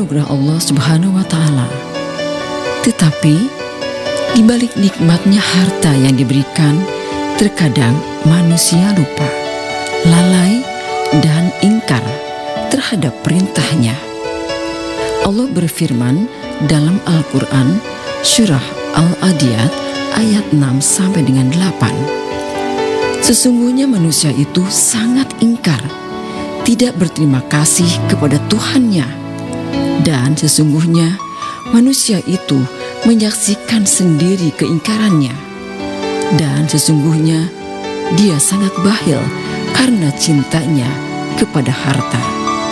anugerah Allah Subhanahu wa Ta'ala. Tetapi di balik nikmatnya harta yang diberikan, terkadang manusia lupa, lalai, dan ingkar terhadap perintahnya. Allah berfirman dalam Al-Quran surah Al-Adiyat ayat 6 sampai dengan 8. Sesungguhnya manusia itu sangat ingkar, tidak berterima kasih kepada Tuhannya, dan sesungguhnya manusia itu menyaksikan sendiri keingkarannya, dan sesungguhnya dia sangat bakhil karena cintanya kepada harta.